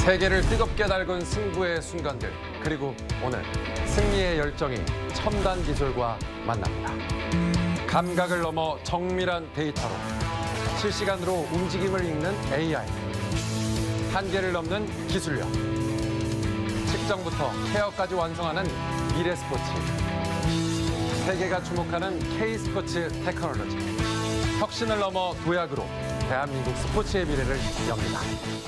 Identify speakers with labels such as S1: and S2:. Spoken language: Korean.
S1: 세계를 뜨겁게 달군 승부의 순간들, 그리고 오늘 승리의 열정이 첨단 기술과 만납니다. 감각을 넘어 정밀한 데이터로 실시간으로 움직임을 읽는 AI, 한계를 넘는 기술력, 측정부터 케어까지 완성하는 미래 스포츠, 세계가 주목하는 K스포츠 테크놀로지, 혁신을 넘어 도약으로 대한민국 스포츠의 미래를 엽니다.